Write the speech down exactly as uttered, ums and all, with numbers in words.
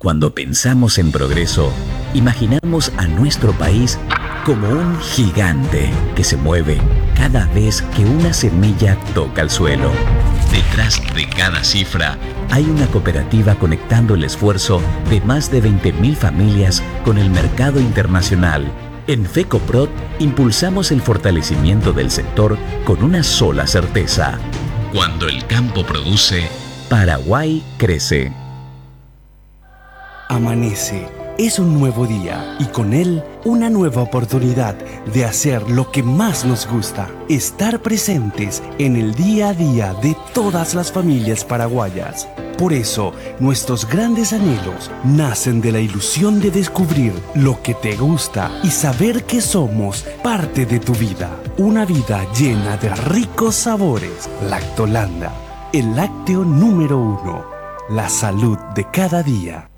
Cuando pensamos en progreso, imaginamos a nuestro país como un gigante que se mueve cada vez que una semilla toca el suelo. Detrás de cada cifra hay una cooperativa conectando el esfuerzo de más de veinte mil familias con el mercado internacional. En FECOPROD impulsamos el fortalecimiento del sector con una sola certeza. Cuando el campo produce, Paraguay crece. Amanece. Es un nuevo día y con él una nueva oportunidad de hacer lo que más nos gusta, estar presentes en el día a día de todas las familias paraguayas. Por eso, nuestros grandes anhelos nacen de la ilusión de descubrir lo que te gusta y saber que somos parte de tu vida. Una vida llena de ricos sabores. Lactolanda, el lácteo número uno. La salud de cada día.